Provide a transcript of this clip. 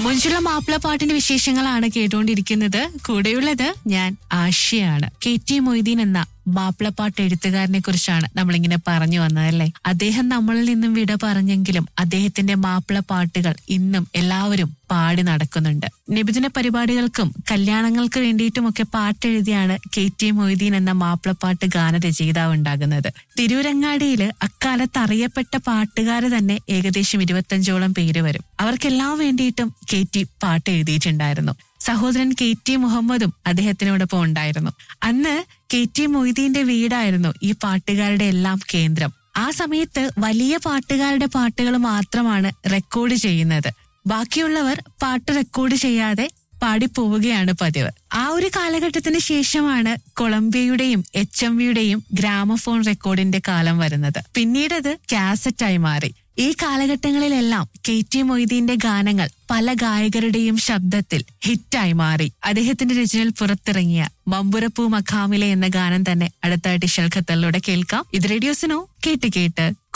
മുഞ്ചുള്ള മാപ്പിളപ്പാട്ടിന്റെ വിശേഷങ്ങളാണ് കേട്ടുകൊണ്ടിരിക്കുന്നത്. കൂടെയുള്ളത് ഞാൻ ആശയാണ്. KT മൊയ്തീൻ എന്ന മാപ്പിളപ്പാട്ട് എഴുത്തുകാരനെ കുറിച്ചാണ് നമ്മളിങ്ങനെ പറഞ്ഞു വന്നതല്ലേ. അദ്ദേഹം നമ്മളിൽ നിന്നും വിട പറഞ്ഞെങ്കിലും അദ്ദേഹത്തിന്റെ മാപ്പിളപ്പാട്ടുകൾ ഇന്നും എല്ലാവരും പാടി നടക്കുന്നുണ്ട്. നബിദിന പരിപാടികൾക്കും കല്യാണങ്ങൾക്ക് വേണ്ടിയിട്ടുമൊക്കെ പാട്ടെഴുതിയാണ് KT മൊയ്തീൻ എന്ന മാപ്പിളപ്പാട്ട് ഗാനരചയിതാവ് ഉണ്ടാകുന്നത്. തിരൂരങ്ങാടിയില് അക്കാലത്ത് അറിയപ്പെട്ട പാട്ടുകാര് തന്നെ ഏകദേശം 25ഓളം പേര് വരും. അവർക്കെല്ലാം വേണ്ടിയിട്ടും KT പാട്ട് എഴുതിയിട്ടുണ്ടായിരുന്നു. സഹോദരൻ KT മുഹമ്മദും അദ്ദേഹത്തിനോടൊപ്പം ഉണ്ടായിരുന്നു. അന്ന് KT മൊയ്തീന്റെ വീടായിരുന്നു ഈ പാട്ടുകാരുടെ എല്ലാം കേന്ദ്രം. ആ സമയത്ത് വലിയ പാട്ടുകാരുടെ പാട്ടുകൾ മാത്രമാണ് റെക്കോർഡ് ചെയ്യുന്നത്. ബാക്കിയുള്ളവർ പാട്ട് റെക്കോർഡ് ചെയ്യാതെ പാടിപ്പോവുകയാണ് പതിവ്. ആ ഒരു കാലഘട്ടത്തിന് ശേഷമാണ് കൊളംബിയയുടെയും HMVയുടെയും ഗ്രാമഫോൺ റെക്കോർഡിന്റെ കാലം വരുന്നത്. പിന്നീടത് കാസറ്റായി മാറി. ഈ കാലഘട്ടങ്ങളിലെല്ലാം KT മൊയ്തീന്റെ ഗാനങ്ങൾ പല ഗായകരുടെയും ശബ്ദത്തിൽ ഹിറ്റായി മാറി. അദ്ദേഹത്തിന്റെ രചനയിൽ പുറത്തിറങ്ങിയ മമ്പുറപ്പൂ മഖാമിലെ എന്ന ഗാനം തന്നെ അടുത്തായിട്ട് ഷൽഖത്തലിലൂടെ കേൾക്കാം. ഇത് റേഡിയോ സുനോ, കേട്ട് കേട്ട്